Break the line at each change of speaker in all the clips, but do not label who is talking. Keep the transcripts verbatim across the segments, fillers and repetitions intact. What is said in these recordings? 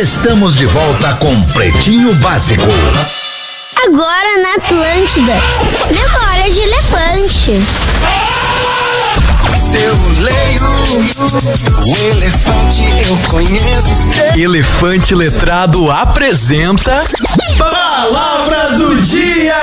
Estamos de volta com Pretinho Básico.
Agora na Atlântida, memória de elefante.
Eu leio o elefante, eu conheço.
Elefante Letrado apresenta
Palavra do Dia.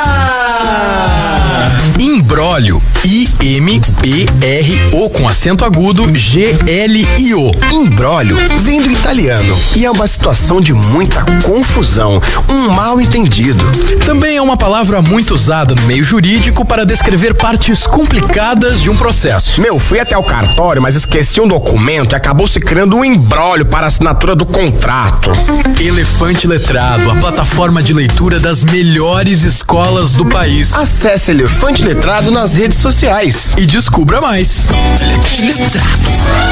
Imbróglio. I M B R O com acento agudo, G L I O.
Imbróglio vem do italiano e é uma situação de muita confusão, um mal entendido.
Também é uma palavra muito usada no meio jurídico para descrever partes complicadas de um processo.
Meu, fui até o cartório, mas esqueci um documento e acabou se criando um imbróglio para a assinatura do contrato.
Elefante Letrado, a plataforma de leitura das melhores escolas do país.
Acesse Elefante Letrado nas redes sociais
e descubra mais.
Elefante Letrado.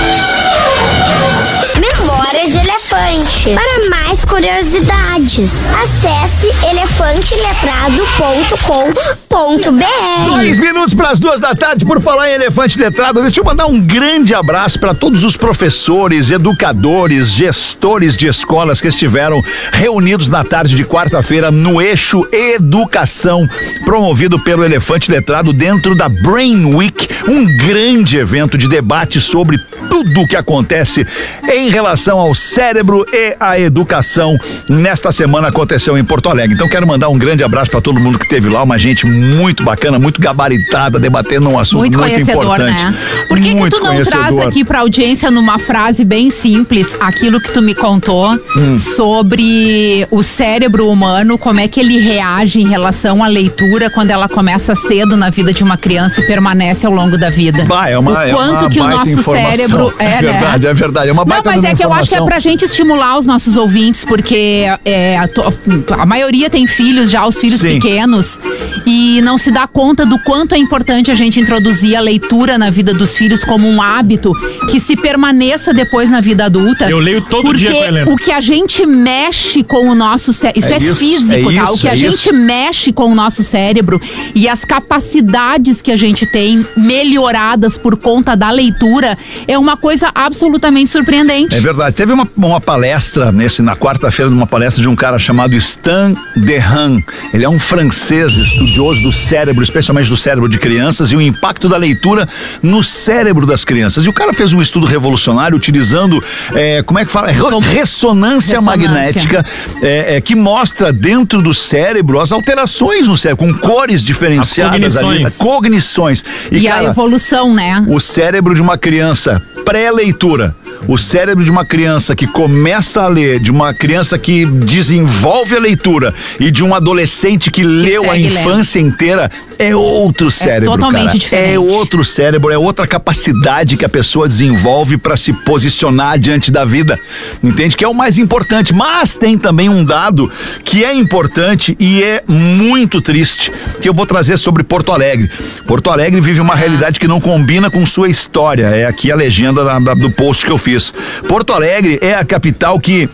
Memória de elefante. Para mais curiosidades, acesse elefante letrado ponto com ponto b r.
Dois minutos para as duas da tarde. Por falar em elefante letrado, deixa eu mandar um grande abraço para todos os professores, educadores, gestores de escolas que estiveram reunidos na tarde de quarta-feira no Eixo Educação, promovido pelo Elefante Letrado dentro da Brain Week, um grande evento de debate sobre tudo o que acontece em relação ao cérebro e à educação. Nesta semana aconteceu em Porto Alegre. Então quero mandar um grande abraço para todo mundo que esteve lá, uma gente muito bacana, muito gabaritada, debatendo um assunto muito, muito importante.
Né? Por que, que tu não traz aqui pra audiência numa frase bem simples aquilo que tu me contou hum. sobre o cérebro humano, como é que ele reage em relação à leitura quando ela começa cedo na vida de uma criança e permanece ao longo da vida?
Bah, é uma,
o quanto
é uma
que o nosso
informação.
cérebro é,
é verdade,
né?
é verdade, é uma baita
Não, mas é que
informação.
eu acho que é pra gente estimular os nossos ouvintes, porque é, a, a maioria tem filhos já, os filhos Sim. pequenos, e não se dá conta do quanto é importante a gente introduzir a leitura na vida dos filhos como um hábito que se permaneça depois na vida adulta.
Eu leio todo
porque
dia com a Helena.
O que a gente mexe com o nosso cérebro, isso é, é isso, físico, é tá? Isso, o que a é gente isso. mexe com o nosso cérebro e as capacidades que a gente tem melhoradas por conta da leitura é uma coisa absolutamente surpreendente.
É verdade. Teve uma, uma palestra nesse, na quarta-feira, uma palestra de um cara chamado Stan Dehaene. Ele é um francês estudioso do cérebro, especialmente do cérebro de crianças e o impacto da leitura no cérebro das crianças. E o cara fez um estudo revolucionário utilizando, é, como é que fala? Ressonância, Ressonância. magnética, é, é, que mostra dentro do cérebro as alterações no cérebro, com cores diferenciadas ali, cognições.
E, e cara, a evolução, né?
O cérebro de uma criança pré-leitura, o cérebro de uma criança que começa a ler, de uma criança que desenvolve a leitura e de um adolescente que, que leu a infância lendo. inteira, é outro cérebro,
é totalmente
cara.
diferente.
É outro cérebro, é outra capacidade que a pessoa desenvolve para se posicionar diante da vida, entende? Que é o mais importante, mas tem também um dado que é importante e é muito triste, que eu vou trazer sobre Porto Alegre. Porto Alegre vive uma realidade que não combina com sua história, é aqui a legenda da, da, do post que eu fiz. Porto Alegre é a capital que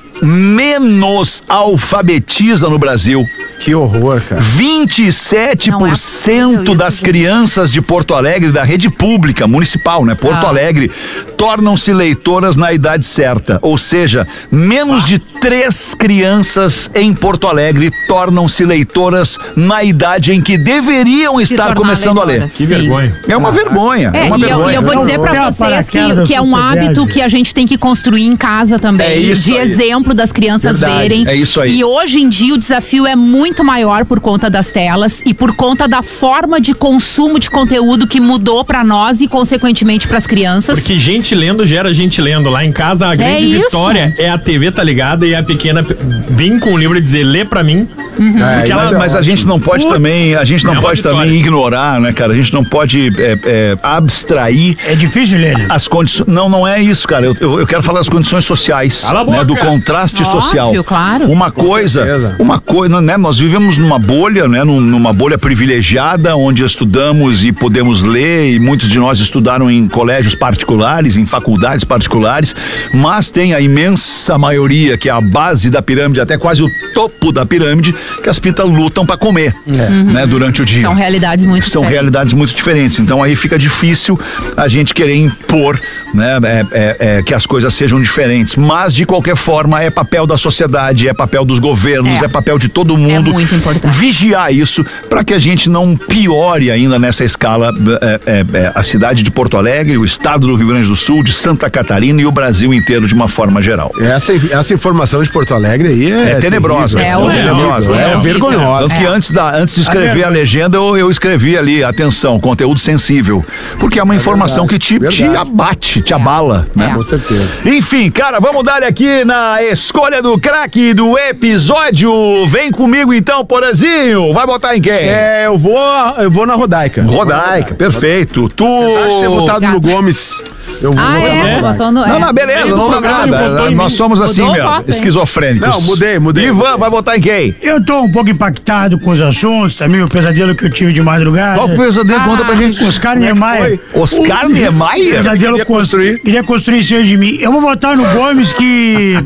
menos alfabetiza no Brasil.
Que horror, cara.
vinte e sete por cento é das crianças de Porto Alegre, da rede pública, municipal, né? Porto ah. Alegre, tornam-se leitoras na idade certa. Ou seja, menos ah. de três crianças em Porto Alegre tornam-se leitoras na idade em que deveriam Se estar começando leitoras. a ler.
Que Sim. vergonha.
É uma ah. vergonha. É, é uma
e
vergonha.
Eu, eu vou dizer pra vocês que, que é um hábito que a gente tem que construir em casa também.
É isso
de
aí.
exemplo das crianças
Verdade.
verem.
É isso aí.
E hoje em dia o desafio é muito maior por conta das telas e por conta da forma de consumo de conteúdo que mudou pra nós e consequentemente pras crianças.
Porque gente lendo gera gente lendo. Lá em casa a grande é vitória é a T V tá ligada e a pequena vem com o livro e dizer, lê pra mim.
Uhum. É, ela, mas, mas a gente não pode Putz, também, a gente não é pode também ignorar, né, cara? A gente não pode é, é, abstrair.
É difícil, Lênin.
As condições. Não, não é isso, cara. Eu, eu, eu quero falar das condições sociais, né, do contraste
Óbvio,
social.
Claro.
Uma coisa, uma coisa, né? Nós nós vivemos numa bolha, né? Num, numa bolha privilegiada, onde estudamos e podemos ler, e muitos de nós estudaram em colégios particulares, em faculdades particulares, mas tem a imensa maioria, que é a base da pirâmide, até quase o topo da pirâmide, que as pintas lutam para comer, é. né? Durante o dia.
São realidades muito
São
diferentes.
realidades muito diferentes. Então aí fica difícil a gente querer impor, né? É, é, é, que as coisas sejam diferentes. Mas, de qualquer forma, é papel da sociedade, é papel dos governos, é, é papel de todo mundo.
É muito importante.
Vigiar isso para que a gente não piore ainda nessa escala é, é, é, a cidade de Porto Alegre, o estado do Rio Grande do Sul, de Santa Catarina e o Brasil inteiro de uma forma geral.
Essa, essa informação de Porto Alegre aí é,
é tenebrosa.
É,
é,
é
tenebrosa.
É, é vergonhosa.
Tanto que antes, da, antes de escrever a legenda, eu, eu escrevi ali, atenção, conteúdo sensível. Porque é uma é informação verdade, que te, te abate, te é. abala, né?
É. Com certeza.
Enfim, cara, vamos dar aqui na escolha do craque do episódio. Vem comigo então, Porazinho. Vai botar em quem?
É, eu vou, eu vou na Rodaica.
Rodaica, perfeito. Tu...
Apesar de ter votado no Gomes. Eu vou
ah, é? Botou no,
não, não, beleza, não dá nada. Nós somos assim
mudou
mesmo,
voto,
esquizofrênicos.
Não, mudei, mudei.
Ivan, vai botar em quem?
Eu tô um pouco impactado com os assuntos, também o pesadelo que eu tive de madrugada.
Qual foi o pesadelo?
Ah,
Conta pra gente.
Oscar Niemeyer.
Oscar Niemeyer?
Pesadelo queria construir. Queria construir em cima de mim. Eu vou votar no Gomes que...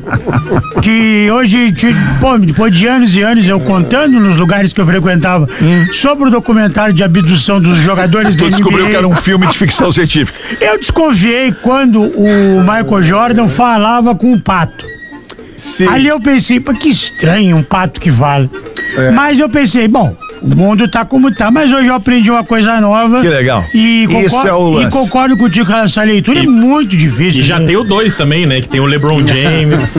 que hoje, pô, depois de anos e anos, eu contando nos lugares que eu frequentava hum. sobre o documentário de abdução dos jogadores do
Tu descobriu
N B A.
Que era um filme de ficção científica.
Eu desconfiei quando o Michael Jordan falava com o pato. Sim. Ali eu pensei, pô, que estranho um pato que fala. É. Mas eu pensei, bom, o mundo tá como tá, mas hoje eu aprendi uma coisa nova.
Que legal.
E concordo,
Isso é o lance.
E concordo contigo que essa leitura e, é muito difícil.
E já
né?
tem o dois também, né? Que tem o LeBron James.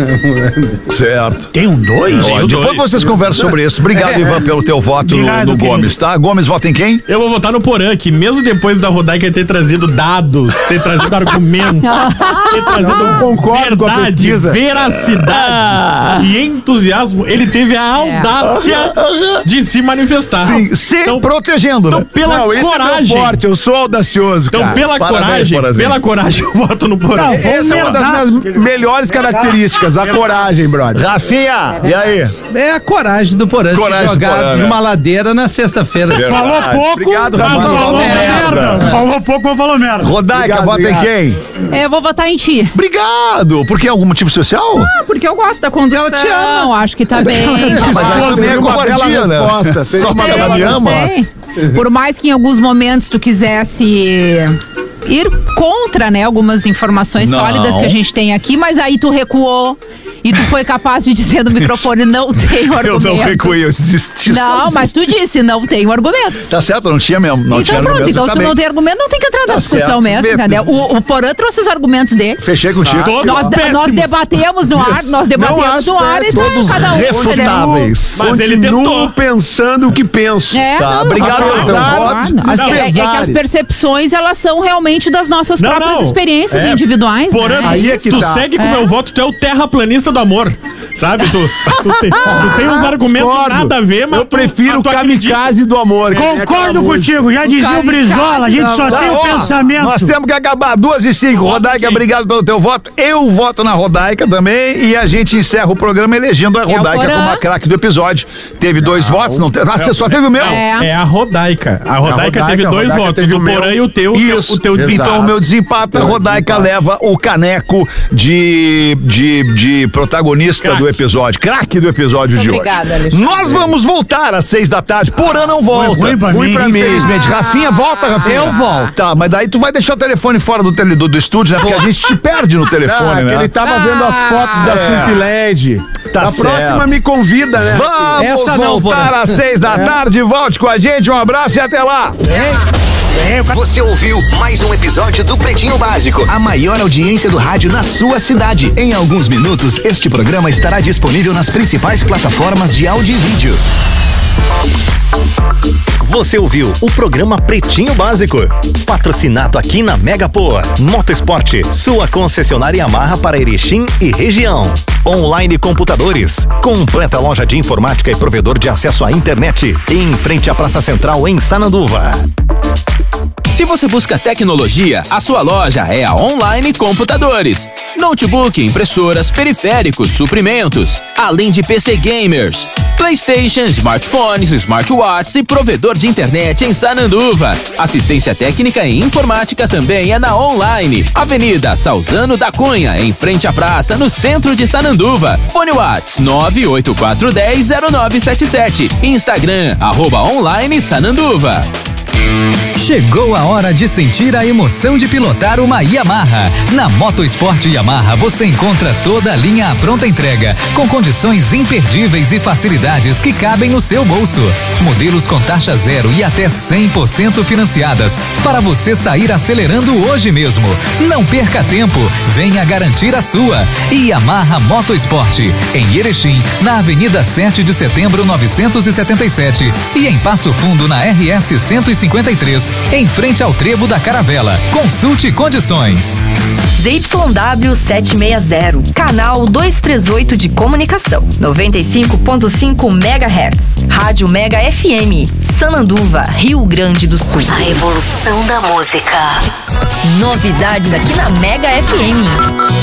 Certo.
Tem um dois?
Ó, depois dois. Vocês conversam sobre isso. Obrigado, é. Ivan, pelo teu voto Obrigado, no, no Gomes, tá? Gomes vota em quem?
Eu vou votar no Porã, que mesmo depois da Rodaica ter trazido dados, ter trazido argumentos, ter trazido
Não concordo
verdade,
com a pesquisa.
veracidade ah. e entusiasmo, ele teve a audácia é. de se manifestar.
Sim, se então, protegendo,
então,
né?
pela
Não,
coragem.
Esse é forte, eu sou audacioso,
Então,
cara.
pela
Parabéns,
coragem, pela coragem, eu voto no Porã.
Não, essa é uma das minhas melhores características, a coragem, brother.
Rafinha, e aí?
É a coragem do Porã
coragem
se jogar
Porã,
de
né?
uma ladeira na sexta-feira.
Falou pouco,
Obrigado,
mas
Rafa.
falou merda. merda. Falou pouco, mas falou merda.
Rodaica, vota em quem?
É, eu vou votar em ti.
Obrigado. Por que? Algum motivo especial?
Ah, porque eu gosto da condução.
Ela te ama.
Acho que tá bem.
Ah, mas aí também é covardia, né? Só uma ela me ama.
Por mais que em alguns momentos tu quisesse ir contra, né, algumas informações
não.
sólidas que a gente tem aqui, mas aí tu recuou e tu foi capaz de dizer no microfone, não tenho argumentos.
Eu não recuei, eu desisti.
Não, mas tu disse, não tenho argumentos.
Tá certo, não tinha mesmo. Não
então
tinha
pronto,
argumento,
então
tá
se tu
bem.
não tem argumento, não tem que entrar na
Tá
discussão
certo.
mesmo,
Vê-
entendeu? O, o Porã trouxe os argumentos dele.
Fechei contigo.
Todos
Nós,
péssimos.
nós debatemos no ar, nós debatemos
acho
no ar e
Todos
tá, cada um.
refutáveis.
Mas ele
Continuo
tentou.
pensando o que penso.
É,
Tá,
não,
obrigado
não,
pelo teu
não,
voto.
não. As-
Não,
é, é que as
pesares.
percepções, elas são realmente das nossas
Não,
próprias
não.
experiências
É.
individuais.
Porã,
né?
Aí é que
tu
tá.
segue com o
É.
meu voto, tu é o terraplanista do amor. Sabe? Tu, tu, tem, tu tem uns argumentos
Discordo.
nada a ver, mas
Eu
tu,
prefiro o
mas tu acredita.
kamikaze do amor. que é
Concordo
aquela música.
contigo, já dizia o Brizola, a gente só
Tá,
tem o
ó,
pensamento.
Nós temos que acabar duas e cinco. Rodaica, obrigado pelo teu voto. Eu voto na Rodaica também e a gente encerra o programa elegendo a
o
Rodaica
Porã.
como a craque do episódio. Teve dois votos, não teve. Ah, você só teve o meu?
É.
É a Rodaica. A Rodaica
Rodaica,
teve
a
dois
Rodaica
votos,
teve
do
o meu.
Porã e o teu,
Isso.
o teu desempate.
Então o meu desempate, a
Meu
Rodaica
desempate.
leva o caneco de, de, de protagonista
Craque.
do episódio, craque do episódio de
Obrigada,
hoje.
Alexandre.
Nós vamos voltar às seis da tarde. Porã não volta.
ruim pra mim.
Infelizmente. Rafinha, volta, Rafinha.
Eu volto.
Tá, mas daí tu vai deixar o telefone fora do, tele, do, do estúdio, né? Porque a gente te perde no
Ah,
telefone,
que
né?
ele tava vendo as fotos da
É.
Surfland.
Tá
a
certo.
próxima me convida, né?
Vamos
Essa não,
voltar
Porã.
às seis da tarde. Volte com a gente. Um abraço e até lá.
Você ouviu mais um episódio do Pretinho Básico, a maior audiência do rádio na sua cidade. Em alguns minutos, este programa estará disponível nas principais plataformas de áudio e vídeo. Você ouviu o programa Pretinho Básico, patrocinado aqui na Megapoa. Motoesporte, sua concessionária Yamaha para Erechim e região. Online Computadores, completa loja de informática e provedor de acesso à internet. Em frente à Praça Central em Sananduva.
Se você busca tecnologia, a sua loja é a Online Computadores. Notebook, impressoras, periféricos, suprimentos, além de P C gamers, PlayStation, smartphones, smartwatches e provedor de internet em Sananduva. Assistência técnica e informática também é na Online. Avenida Salzano da Cunha, em frente à praça, no centro de Sananduva. Fone Whats nove oito quatro um zero zero nove sete sete. Instagram, arroba Online Sananduva.
Chegou a hora de sentir a emoção de pilotar uma Yamaha. Na Motosport Yamaha você encontra toda a linha à pronta entrega, com condições imperdíveis e facilidades que cabem no seu bolso. Modelos com taxa zero e até cem por cento financiadas, para você sair acelerando hoje mesmo. Não perca tempo, venha garantir a sua. Yamaha Motosport, em Erechim, na Avenida sete de Setembro novecentos e setenta e sete e em Passo Fundo na R S cento e cinquenta e três, em frente ao Trevo da Caravela. Consulte condições.
Z Y W setecentos e sessenta, canal duzentos e trinta e oito de comunicação, noventa e cinco ponto cinco megahertz. Rádio Mega F M, Sananduva, Rio Grande do Sul.
A revolução da música.
Novidades aqui na Mega F M.